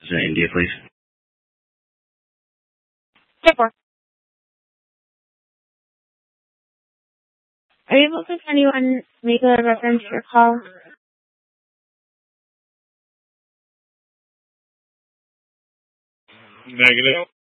India, please. Sure. Are you able to anyone make a reference to your call? Negative.